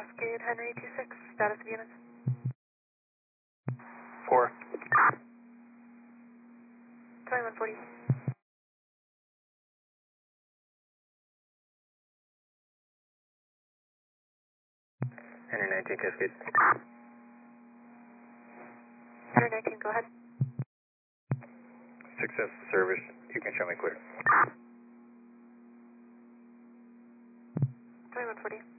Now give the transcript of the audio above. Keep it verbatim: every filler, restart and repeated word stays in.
Cascade Henry two six, status of units. Four. twenty-one forty. Henry nineteen Cascade. Henry nineteen, go ahead. Success service. You can show me clear. twenty-one forty.